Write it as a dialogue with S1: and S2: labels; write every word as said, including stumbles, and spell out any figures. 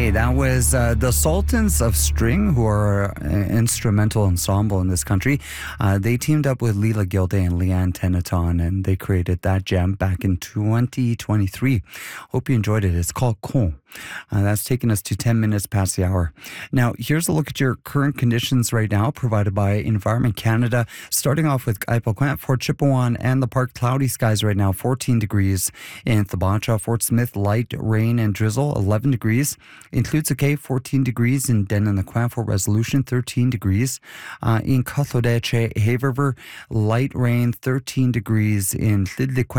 S1: Hey, that was uh, the Sultans of String, who are an instrumental ensemble in this country. Uh, they teamed up with Leela Gilday and Leanne Teneton, and they created that gem back in twenty twenty-three. Hope you enjoyed it. It's called Con. Uh, that's taken us to ten minutes past the hour. Now, here's a look at your current conditions right now, provided by Environment Canada. Starting off with Ipoquet, Fort Chipewyan, and the park. Cloudy skies right now, fourteen degrees. In Thibacha, Fort Smith, light rain and drizzle, eleven degrees. In Tlutsuke, fourteen degrees. In Denonacquin, Fort Resolution, thirteen degrees. Uh, in Kathodeche, Hay River, light rain, thirteen degrees. In Tlidliquin,